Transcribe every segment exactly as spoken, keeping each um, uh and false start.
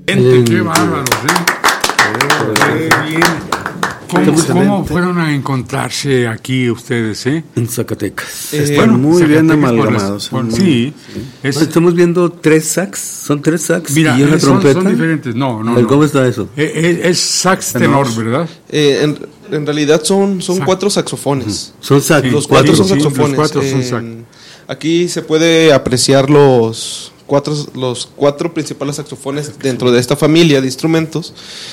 Excelente, qué bárbaros, ¿eh? Qué bien. ¿Cómo, ¿Cómo fueron a encontrarse aquí ustedes, eh? En Zacatecas. Eh, Están bueno, muy Zacatecas bien por amalgamados. las- por- muy- sí. Es- Bueno, estamos viendo tres sax, son tres sax Mira, y una eh, son, trompeta. son diferentes. No, no, A ver, no. ¿cómo está eso? Eh, eh, es sax tenor, ¿verdad? Eh, en, en realidad son, son Sax. cuatro saxofones. Son sax, Sí, Los cuatro. cuatro son sí, los saxofones. cuatro son En- sax. Aquí se puede apreciar los cuatro, los cuatro principales saxofones dentro de esta familia de instrumentos.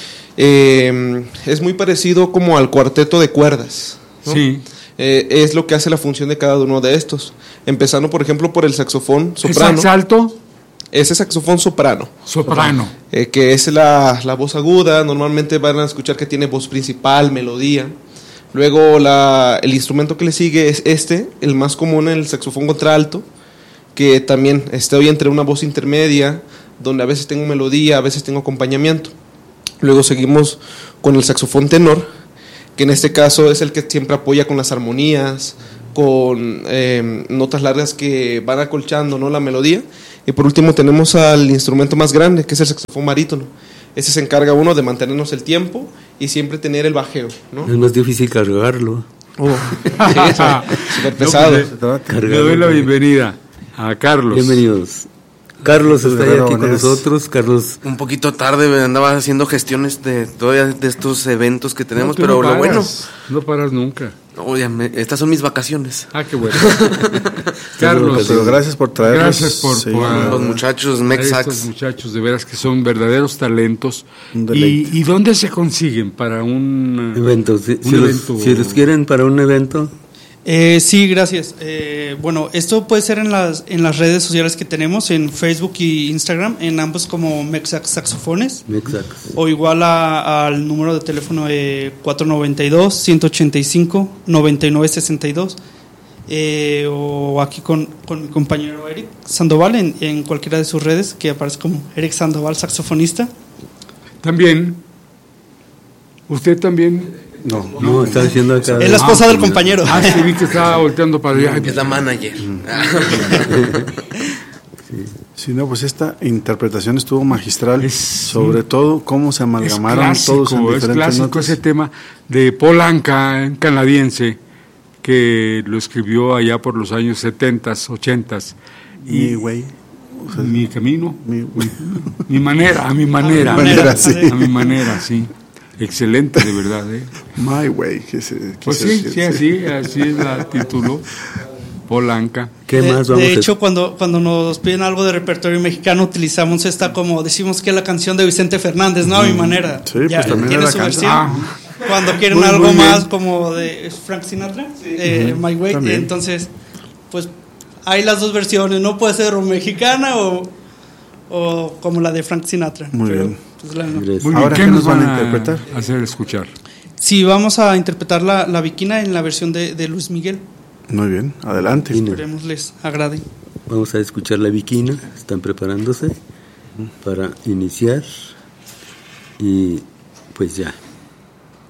Eh, es muy parecido como al cuarteto de cuerdas, ¿no? Sí. Eh, es lo que hace la función de cada uno de estos. Empezando, por ejemplo, por el saxofón ¿Es soprano. sax alto? Ese saxofón soprano. Soprano. Eh, que es la, la voz aguda. Normalmente van a escuchar que tiene voz principal, melodía. Luego la, el instrumento que le sigue es este, el más común, el saxofón contralto, que también estoy entre una voz intermedia, donde a veces tengo melodía, a veces tengo acompañamiento. Luego seguimos con el saxofón tenor, que en este caso es el que siempre apoya con las armonías, con eh, notas largas que van acolchando, ¿no?, la melodía. Y por último tenemos al instrumento más grande, que es el saxofón barítono. Ese se encarga uno de mantenernos el tiempo y siempre tener el bajeo, ¿no? Es más difícil cargarlo. Oh, sí, súper pesado. No, pues, le doy la bienvenida a Carlos. Bienvenidos. Carlos está Guerrero aquí con Vanegas. nosotros. Carlos, Un poquito tarde, andaba haciendo gestiones de todavía de estos eventos que tenemos, No, tú pero no lo paras, bueno, No paras nunca. oye, me- estas son mis vacaciones. Ah, qué bueno. Carlos, pues, Pero gracias por traernos. Gracias por, Sí, por los muchachos a Mexax. estos muchachos de veras que son verdaderos talentos. Un ¿Y, deleite. ¿Y dónde se consiguen para un eh, eventos. Si, un si los, evento? si los quieren para un evento, Eh, sí, gracias. Eh, bueno, esto puede ser en las, en las redes sociales que tenemos, en Facebook y Instagram, en ambos como Mexax Saxofones, Mexax. o igual a- al número de teléfono de cuatro nueve dos, uno ocho cinco, nueve nueve seis dos, eh, o aquí con, con mi compañero Eric Sandoval en, en cualquiera de sus redes, que aparece como Eric Sandoval, saxofonista. También, usted también. No, no, está diciendo acá. Es la esposa del compañero. Ah, sí, vi que estaba volteando para allá. Es la manager. Sí, no, pues esta interpretación estuvo magistral, Es- sobre todo cómo se Es amalgamaron clásico, todos en es diferentes clásico notas. ese tema de Paul Anka, un canadiense, que lo escribió allá por los años setentas, ochentas. Mi güey, o sea, Mi camino, mi- mi, mi manera, a mi manera, A mi manera, sí. a mi manera, sí. Excelente, de verdad, ¿eh? My way, que se, Pues quise sí, decir, sí, así, así es la título, Paul Anka. ¿Qué de, más vamos de a hecho, cuando, cuando nos piden algo de repertorio mexicano, utilizamos esta como decimos que es la canción de Vicente Fernández, ¿no? A mi manera. Sí, pues también tiene era su can- versión. Ah. Cuando quieren Muy, algo muy bien. más como de Frank Sinatra, eh, My Way, también. entonces, pues hay las dos versiones, no puede ser o mexicana o, o como la de Frank Sinatra. Muy Pero, bien. pues, la- Gracias. Muy bien, Ahora, ¿qué, ¿qué nos nos van van a a interpretar? hacer escuchar? Sí, vamos a interpretar la, la Viquina en la versión de, de Luis Miguel. Muy bien, adelante. Viquina. Esperemos les agrade. Vamos a escuchar la Viquina. Están preparándose para iniciar. Y pues ya.